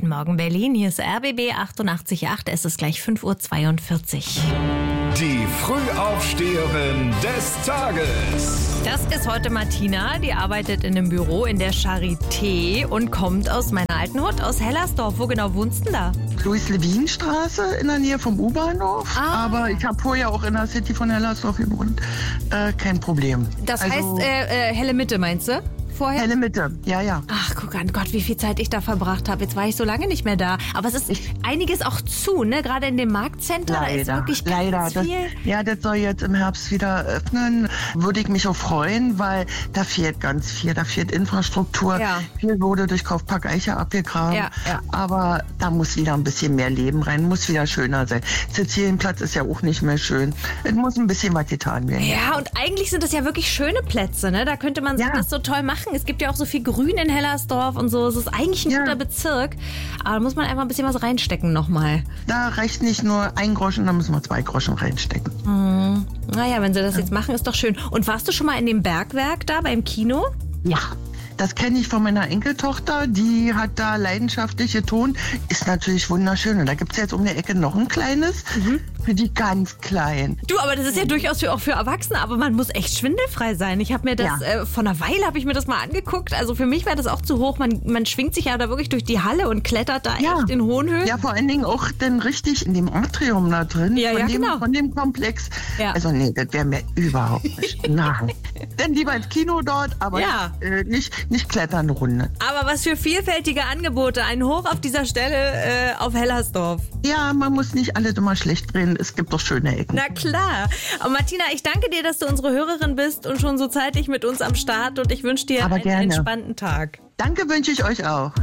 Guten Morgen Berlin, hier ist RBB 88.8, es ist gleich 5.42 Uhr. Die Frühaufsteherin des Tages. Das ist heute Martina, die arbeitet in einem Büro in der Charité und kommt aus meiner alten Hut, aus Hellersdorf. Wo genau wohnst du denn da? Louis-Levin-Straße in der Nähe vom U-Bahnhof. Aber ich habe vorher auch in der City von Hellersdorf gewohnt. Kein Problem. Das heißt helle Mitte, meinst du? Vorher? Helle Mitte, ja. Ach, guck an, Gott, wie viel Zeit ich da verbracht habe. Jetzt war ich so lange nicht mehr da. Aber es ist einiges auch zu, ne? Gerade in dem Marktcenter, da ist wirklich ganz viel. Das soll jetzt im Herbst wieder öffnen. Würde ich mich auch freuen, weil da fehlt ganz viel. Da fehlt Infrastruktur. Ja. Viel wurde durch Kaufpark Eiche abgegraben. Ja. Aber da muss wieder ein bisschen mehr Leben rein. Muss wieder schöner sein. Sizilienplatz ist ja auch nicht mehr schön. Es muss ein bisschen was getan werden. Ja, und eigentlich sind das ja wirklich schöne Plätze, ne? Da könnte man sich das so toll machen. Es gibt ja auch so viel Grün in Hellersdorf und so. Es ist eigentlich ein guter Bezirk. Aber da muss man einfach ein bisschen was reinstecken nochmal. Da reicht nicht nur 1 Groschen, da müssen wir 2 Groschen reinstecken. Naja, wenn sie das jetzt machen, ist doch schön. Und warst du schon mal in dem Bergwerk da beim Kino? Ja. Das kenne ich von meiner Enkeltochter, die hat da leidenschaftlich getan. Ist natürlich wunderschön. Und da gibt es jetzt um die Ecke noch ein kleines, für die ganz Kleinen. Du, aber das ist ja durchaus auch für Erwachsene, aber man muss echt schwindelfrei sein. Ich habe mir das, vor einer Weile habe ich mir das mal angeguckt. Also für mich war das auch zu hoch. Man schwingt sich ja da wirklich durch die Halle und klettert da echt in hohen Höhen. Ja, vor allen Dingen auch dann richtig in dem Atrium da drin, von dem Komplex. Ja. Also nee, das wäre mir überhaupt nicht. Nein. Dann lieber ins Kino dort, aber nicht klettern Runde. Aber was für vielfältige Angebote. Ein Hoch auf dieser Stelle auf Hellersdorf. Ja, man muss nicht alles immer schlecht reden. Es gibt doch schöne Ecken. Na klar. Und Martina, ich danke dir, dass du unsere Hörerin bist und schon so zeitig mit uns am Start. Und ich wünsche dir einen entspannten Tag. Danke wünsche ich euch auch.